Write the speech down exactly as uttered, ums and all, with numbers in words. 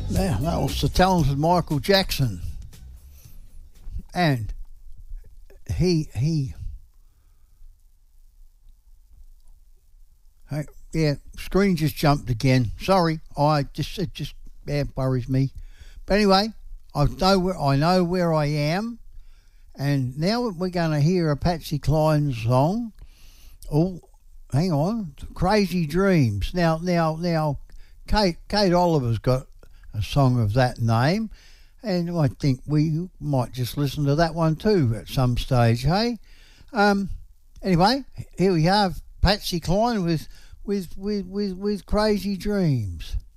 Now, that was the talented Michael Jackson. And he, he, hey, yeah, screen just jumped again. Sorry, I just, it just, yeah, worries me. But anyway, I know where, I know where I am. And now we're going to hear a Patsy Cline song. Oh, hang on, Crazy Dreams. Now, now, now, Kate, Kate Oliver's got a song of that name, and I think we might just listen to that one too at some stage, hey? Um, anyway, here we have Patsy Cline with with with with, with Crazy Dreams.